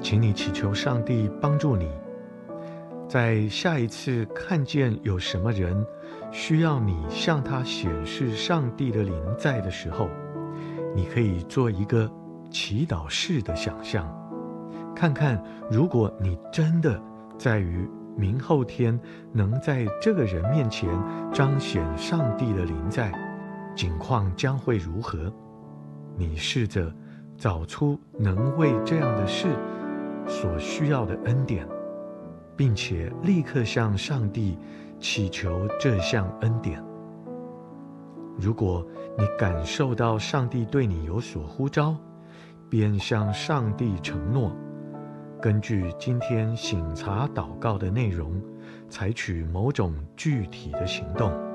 请你祈求上帝帮助你，在下一次看见有什么人需要你向他显示上帝的临在的时候，你可以做一个祈祷式的想象，看看如果你真的在于明后天能在这个人面前彰显上帝的临在，景况将会如何。你试着找出能为这样的事所需要的恩典，并且立刻向上帝祈求这项恩典。如果你感受到上帝对你有所呼召，便向上帝承诺，根据今天省察祷告的内容，采取某种具体的行动。